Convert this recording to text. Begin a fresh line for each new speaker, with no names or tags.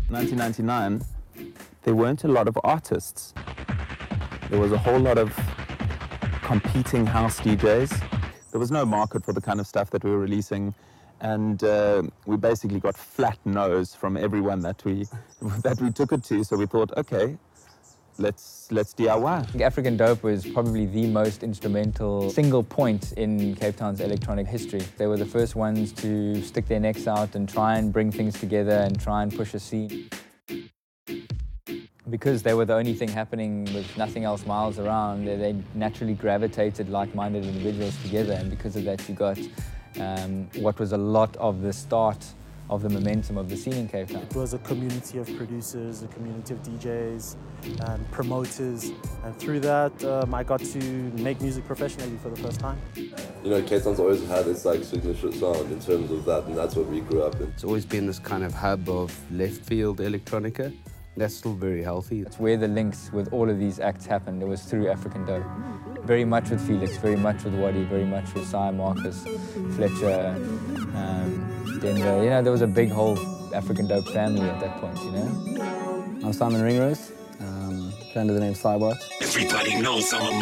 1999, there weren't a lot of artists. There was a whole lot of competing house DJs. There was no market for the kind of stuff that we were releasing, and we basically got flat no's from everyone that we took it to. So we thought, okay, let's DIY.
African Dope was probably the most instrumental single point in Cape Town's electronic history. They were the first ones to stick their necks out and try and bring things together and try and push a scene. Because they were the only thing happening with nothing else miles around, they naturally gravitated like-minded individuals together, and because of that you got what was a lot of the start of the momentum of the scene in Cape Town.
It was a community of producers, a community of DJs and promoters, and through that I got to make music professionally for the first time.
You know, Cape Town's always had its like signature sound in terms of that, and that's what we grew up in.
It's always been this kind of hub of left field electronica. That's still very healthy.
It's where the links with all of these acts happened. It was through African Dope. Very much with Felix, very much with Waddy, very much with Cy Marcus, Fletcher, Denver. You know, there was a big whole African Dope family at that point, you know?
I'm Simon Ringrose, under the name Cybot.
Everybody knows I'm a